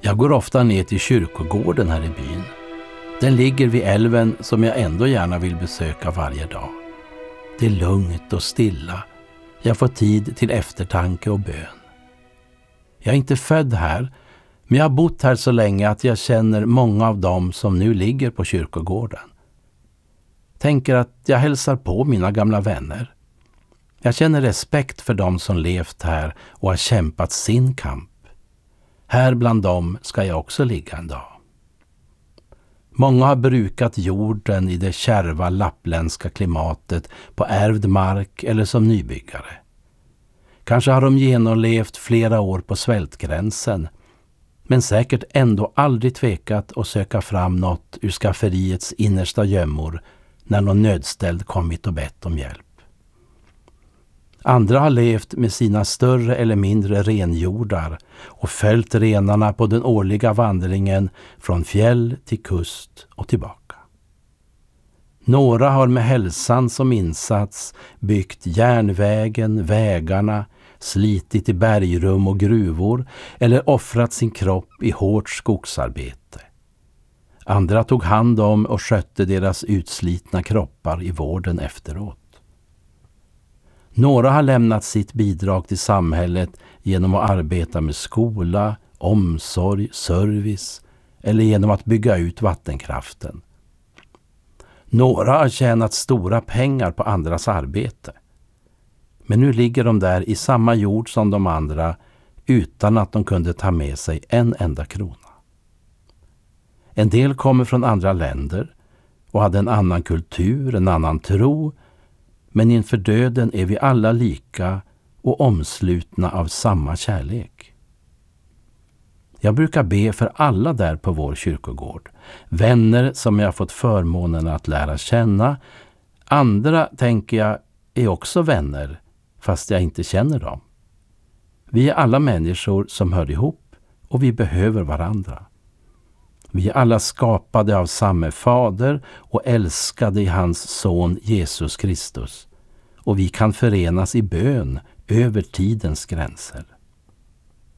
Jag går ofta ner till kyrkogården här i byn. Den ligger vid älven som jag ändå gärna vill besöka varje dag. Det är lugnt och stilla. Jag får tid till eftertanke och bön. Jag är inte född här, men jag har bott här så länge att jag känner många av dem som nu ligger på kyrkogården. Tänker att jag hälsar på mina gamla vänner. Jag känner respekt för dem som levt här och har kämpat sin kamp. Här bland dem ska jag också ligga en dag. Många har brukat jorden i det kärva lappländska klimatet på ärvd mark eller som nybyggare. Kanske har de genomlevt flera år på svältgränsen, men säkert ändå aldrig tvekat att söka fram något ur skafferiets innersta gömmor när någon nödställd kommit och bett om hjälp. Andra har levt med sina större eller mindre renjordar och följt renarna på den årliga vandringen från fjäll till kust och tillbaka. Några har med hälsan som insats byggt järnvägen, vägarna, slitit i bergrum och gruvor eller offrat sin kropp i hårt skogsarbete. Andra tog hand om och skötte deras utslitna kroppar i vården efteråt. Några har lämnat sitt bidrag till samhället genom att arbeta med skola, omsorg, service eller genom att bygga ut vattenkraften. Några har tjänat stora pengar på andras arbete. Men nu ligger de där i samma jord som de andra utan att de kunde ta med sig en enda krona. En del kommer från andra länder och hade en annan kultur, en annan tro, men inför döden är vi alla lika och omslutna av samma kärlek. Jag brukar be för alla där på vår kyrkogård. Vänner som jag fått förmånen att lära känna. Andra, tänker jag, är också vänner, fast jag inte känner dem. Vi är alla människor som hör ihop och vi behöver varandra. Vi är alla skapade av samme fader och älskade i hans son Jesus Kristus. Och vi kan förenas i bön över tidens gränser.